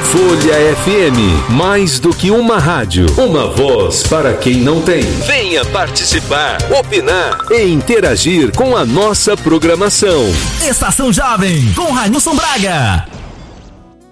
Folha FM, mais do que uma rádio, uma voz para quem não tem. Venha participar, opinar e interagir com a nossa programação. Estação Jovem, com Railson Braga.